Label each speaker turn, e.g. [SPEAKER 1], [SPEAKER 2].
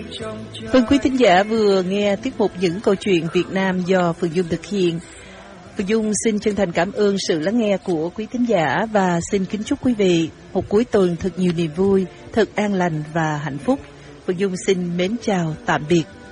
[SPEAKER 1] Vâng, quý thính giả vừa nghe tiết mục Những Câu Chuyện Việt Nam do Phương Dung thực hiện. Phương Dung xin chân thành cảm ơn sự lắng nghe của quý thính giả và xin kính chúc quý vị một cuối tuần thật nhiều niềm vui, thật an lành và hạnh phúc. Phương Dung xin mến chào, tạm biệt.